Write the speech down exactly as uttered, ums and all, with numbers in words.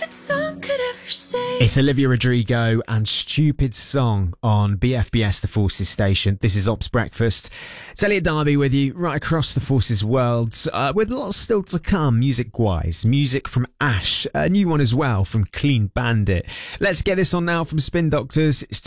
stupid song could ever say. It's Olivia Rodrigo and Stupid Song on B F B S, the Forces station. This is Ops Breakfast. It's Elliot Darby with you right across the Forces world, uh, with lots still to come music-wise. Music from Ash, a new one as well from Clean Bandit. Let's get this on now from Spin Doctors. It's